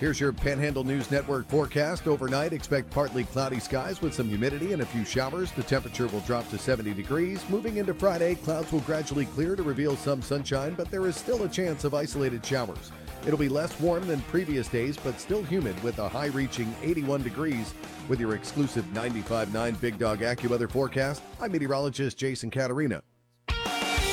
Here's your Panhandle News Network forecast. Overnight, expect partly cloudy skies with some humidity and a few showers. The temperature will drop to 70 degrees. Moving into Friday, clouds will gradually clear to reveal some sunshine, but there is still a chance of isolated showers. It'll be less warm than previous days, but still humid with a high reaching 81 degrees. With your exclusive 95.9 Big Dog AccuWeather forecast, I'm meteorologist Jason Caterina.